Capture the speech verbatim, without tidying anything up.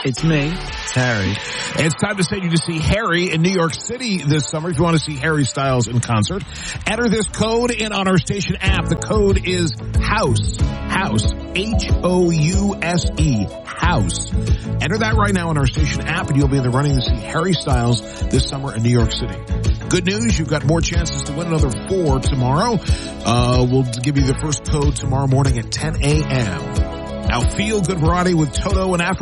It's me. It's Harry. It's time to send you to see Harry in New York City this summer. If you want to see Harry Styles in concert, enter this code in on our station app. The code is HOUSE. HOUSE. H O U S E. HOUSE. Enter that right now on our station app, and you'll be in the running to see Harry Styles this summer in New York City. Good news, you've got more chances to win another four tomorrow. Uh, we'll give you the first code tomorrow morning at ten a.m. Now feel good variety with Toto and After